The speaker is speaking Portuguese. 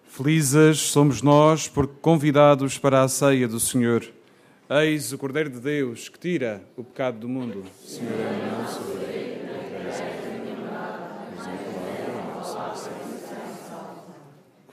Felizes somos nós, porque convidados para a ceia do Senhor. Eis o Cordeiro de Deus, que tira o pecado do mundo. Senhor, é o nosso Deus.